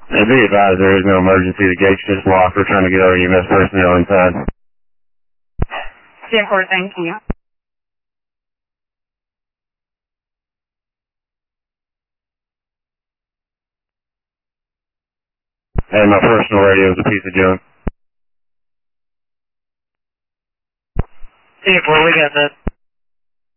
And be advised there is no emergency. The gate's just locked. We're trying to get our EMS personnel inside. 10-4, thank you. And my personal radio is a piece of junk. 10-4, we got that.